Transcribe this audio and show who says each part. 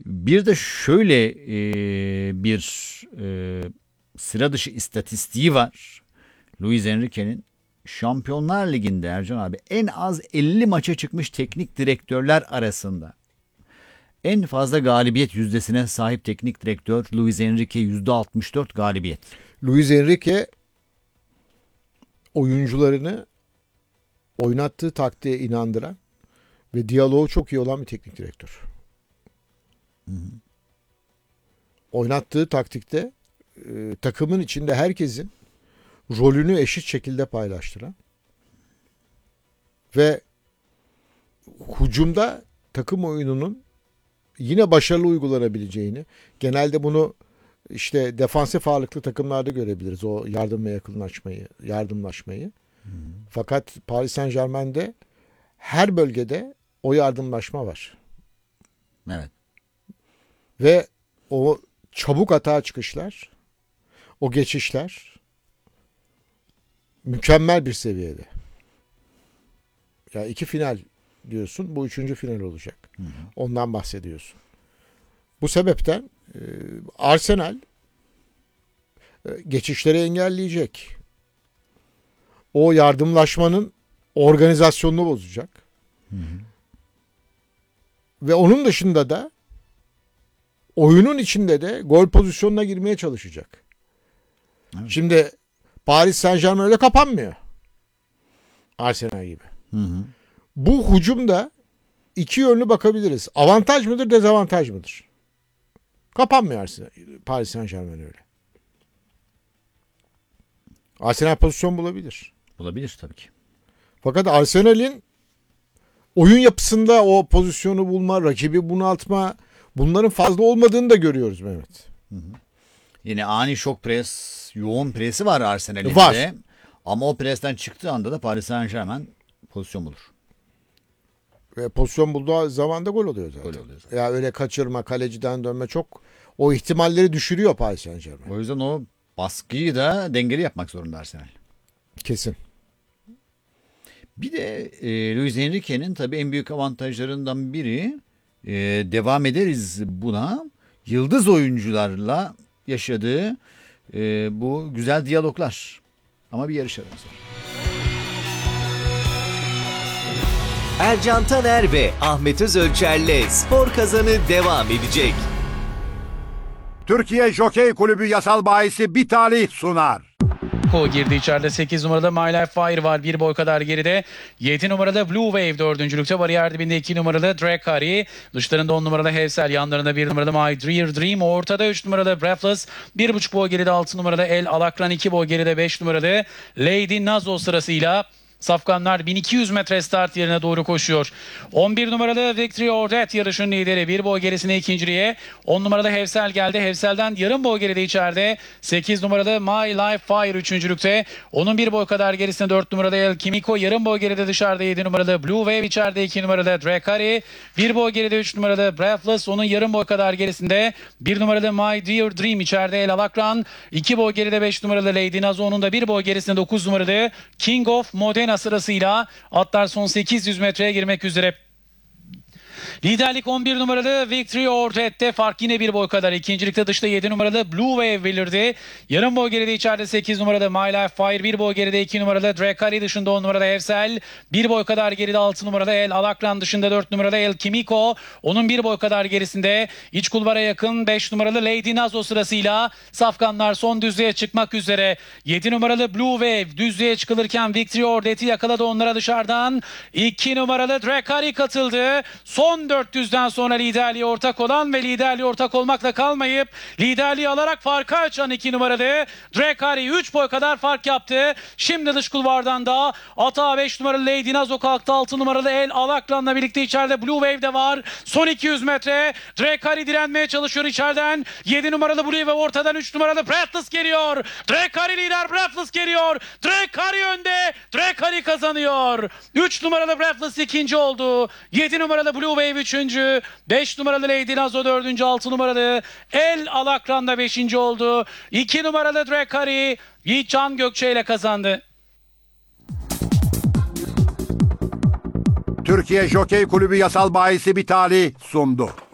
Speaker 1: Bir de şöyle bir sıra dışı istatistiği var. Luis Enrique'nin Şampiyonlar Ligi'nde Ercan abi en az 50 maça çıkmış teknik direktörler arasında en fazla galibiyet yüzdesine sahip teknik direktör Luis Enrique, %64 galibiyet.
Speaker 2: Luis Enrique oyuncularını oynattığı taktiğe inandıran ve diyaloğu çok iyi olan bir teknik direktör. Oynattığı taktikte takımın içinde herkesin rolünü eşit şekilde paylaştıran ve hücumda takım oyununun yine başarılı uygulanabileceğini, genelde bunu işte defansif ağırlıklı takımlarda görebiliriz, o yardım ve yardımlaşmayı. Fakat Paris Saint-Germain'de her bölgede o yardımlaşma var.
Speaker 1: Evet.
Speaker 2: Ve o çabuk atağa çıkışlar, o geçişler mükemmel bir seviyede. Ya 2 final diyorsun, bu 3. final olacak. Ondan bahsediyorsun. Bu sebepten Arsenal geçişleri engelleyecek. O yardımlaşmanın organizasyonunu bozacak. Ve onun dışında da oyunun içinde de gol pozisyonuna girmeye çalışacak. Evet. Şimdi Paris Saint-Germain öyle kapanmıyor. Arsenal gibi. Bu hücumda iki yönlü bakabiliriz. Avantaj mıdır, dezavantaj mıdır? Kapanmıyor Paris Saint-Germain öyle. Arsenal pozisyon bulabilir.
Speaker 1: Bulabilir tabii ki.
Speaker 2: Fakat Arsenal'in oyun yapısında o pozisyonu bulma, rakibi bunaltma, bunların fazla olmadığını da görüyoruz Mehmet.
Speaker 1: Yine ani şok pres, yoğun presi var Arsenal'in
Speaker 2: var.
Speaker 1: de. Ama o presten çıktığı anda da Paris Saint-Germain pozisyon bulur.
Speaker 2: Ve pozisyon bulduğu zaman da gol oluyor zaten.
Speaker 1: Gol oluyor zaten.
Speaker 2: Ya öyle kaçırma, kaleciden dönme çok o ihtimalleri düşürüyor Paris Saint-Germain.
Speaker 1: O yüzden o baskıyı da dengeli yapmak zorunda Arsenal.
Speaker 2: Kesin.
Speaker 1: Bir de Luis Enrique'nin tabii en büyük avantajlarından biri, devam ederiz buna, yıldız oyuncularla yaşadığı bu güzel diyaloglar. Ama bir yarış aramız var.
Speaker 3: Ercan Taner ve Ahmet Özölçer'le Spor Kazanı devam edecek.
Speaker 4: Türkiye Jokey Kulübü yasal bahisi Bitali sunar.
Speaker 5: Girdi içeride, 8 numarada My Life Fire var, bir boy kadar geride. 7 numarada Blue Wave 4. bariyer dibinde 2 numarada Drake Curry. Dışlarında 10 numarada Hevsel, yanlarında 1 numarada My Dear Dream. Ortada 3 numarada Breathless, 1,5 boy geride 6 numarada El Alakran, 2 boy geride 5 numarada Lady Nazo sırasıyla. Safkanlar 1200 metre start yerine doğru koşuyor. 11 numaralı Victory or Death yarışın lideri. Bir boy gerisine ikinciliğe. 10 numarada Hevsel geldi. Hevsel'den yarım boy geride içeride. 8 numaralı My Life Fire üçüncülükte. Onun bir boy kadar gerisine 4 numarada El Kimiko. Yarım boy geride dışarıda 7 numaralı Blue Wave, içeride 2 numarada Drakari. Bir boy geride 3 numarada Breathless. Onun yarım boy kadar gerisinde 1 numaralı My Dear Dream, içeride El Alakran. 2 boy geride 5 numaralı Lady Nazo. Onun da bir boy gerisinde 9 numaralı King of Modena sırasıyla. Atlar son 800 metreye girmek üzere. Liderlik 11 numaralı Victory or Death'te, fark yine bir boy kadar. İkincilikte dışta 7 numaralı Blue Wave belirdi. Yarım boy geride içeride 8 numarada My Life Fire, bir boy geride 2 numarada Drakari, dışında 10 numarada Evsel, bir boy kadar geride 6 numarada El Alakran, dışında 4 numarada El Kimiko, onun bir boy kadar gerisinde iç kulvara yakın 5 numaralı Lady Nazo sırasıyla. Safkanlar son düzlüğe çıkmak üzere. 7 numaralı Blue Wave düzlüğe çıkılırken Victory or Death'i yakaladı onlara dışarıdan. 2 numaralı Drakari katıldı. Son 400'den sonra liderliğe ortak olan ve liderliğe ortak olmakla kalmayıp liderliği alarak farkı açan 2 numaralı Drakari 3 boy kadar fark yaptı. Şimdi dış kulvardan da atağa 5 numaralı Lady Nazo kalktı. 6 numaralı El Alakran'la birlikte içeride Blue Wave de var. Son 200 metre Drakari direnmeye çalışıyor içeriden. 7 numaralı Blue Wave, ortadan 3 numaralı Breathless geliyor. Drakari lider, Breathless geliyor. Drakari önde. Drakari kazanıyor. 3 numaralı Breathless ikinci oldu. 7 numaralı Blue Wave üçüncü. 5 numaralı Lady Nazo dördüncü. 6 numaralı El Alakran da 5. oldu. 2 numaralı Drakari Yiğitcan Gökçe ile kazandı.
Speaker 4: Türkiye Jokey Kulübü yasal bahisi Bitali sundu.